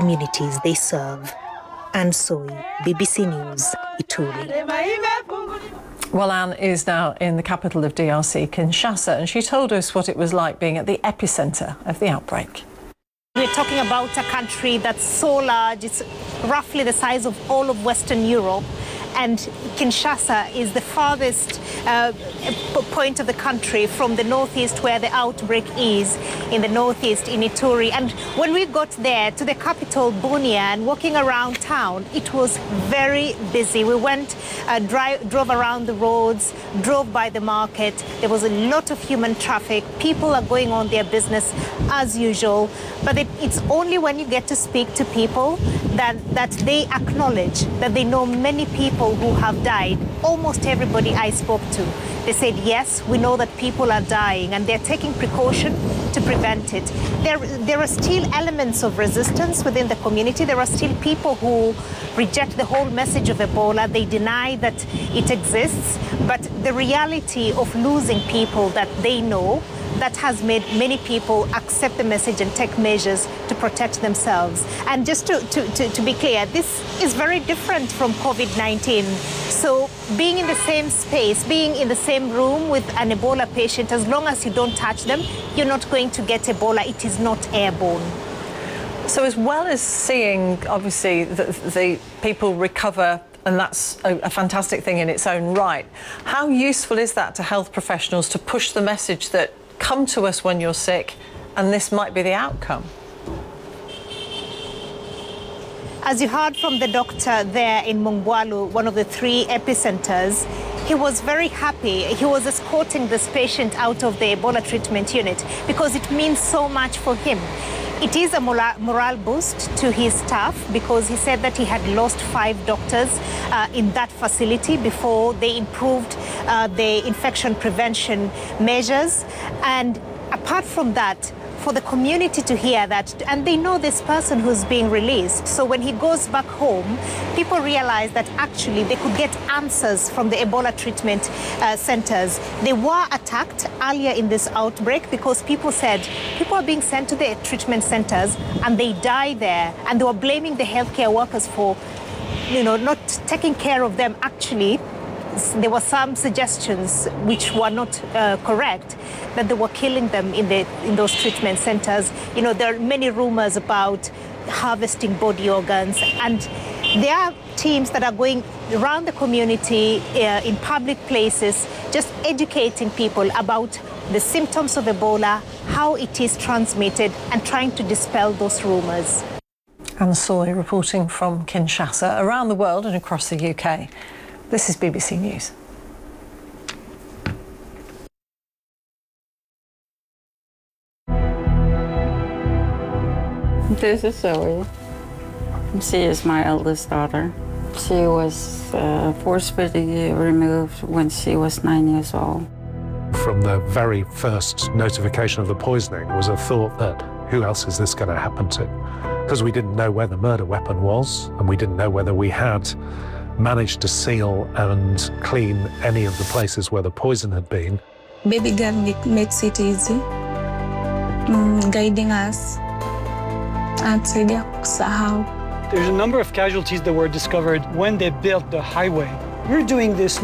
communities they serve. Anne Soy, BBC News, Ituri. Well, Anne is now in the capital of DRC, Kinshasa, and she told us what it was like being at the epicenter of the outbreak. We're talking about a country that's so large, it's roughly the size of all of Western Europe, and Kinshasa is the farthest point of the country from the northeast where the outbreak is, in the northeast in Ituri. And when we got there to the capital, Bunia, and walking around town, it was very busy. We went, drove around the roads, drove by the market. There was a lot of human traffic. People are going on their business as usual. But it's only when you get to speak to people that they acknowledge that they know many people who have died. Almost everybody I spoke to, they said, yes, we know that people are dying and they're taking precaution to prevent it. There are still elements of resistance within the community. There are still people who reject the whole message of Ebola. They deny that it exists. But the reality of losing people that they know, that has made many people accept the message and take measures to protect themselves. And just to be clear, this is very different from COVID-19. So being in the same space, being in the same room with an Ebola patient, as long as you don't touch them, you're not going to get Ebola. It is not airborne. So as well as seeing, obviously, the people recover, and that's a fantastic thing in its own right, how useful is that to health professionals to push the message that come to us when you're sick, and this might be the outcome? As you heard from the doctor there in Mongwalu, one of the 3 epicenters, he was very happy. He was escorting this patient out of the Ebola treatment unit because it means so much for him. It is a morale boost to his staff because he said that he had lost 5 doctors in that facility before they improved the infection prevention measures. And apart from that, for the community to hear that, and they know this person who's being released. So when he goes back home, people realize that actually they could get answers from the Ebola treatment centers. They were attacked earlier in this outbreak because people said people are being sent to the treatment centers and they die there, and they were blaming the healthcare workers for, not taking care of them. Actually, there were some suggestions which were not correct, that they were killing them in those treatment centers. There are many rumors about harvesting body organs, and there are teams that are going around the community in public places, just educating people about the symptoms of Ebola, how it is transmitted, and trying to dispel those rumors. Anne Soy reporting from Kinshasa. Around the world and across the UK, this is BBC News. This is Zoe. She is my eldest daughter. She was forcibly removed when she was 9 years old. From the very first notification of the poisoning was a thought that who else is this going to happen to? Because we didn't know where the murder weapon was, and we didn't know whether we had managed to seal and clean any of the places where the poison had been. Baby girl makes it easy, guiding us. There's a number of casualties that were discovered when they built the highway. We're doing this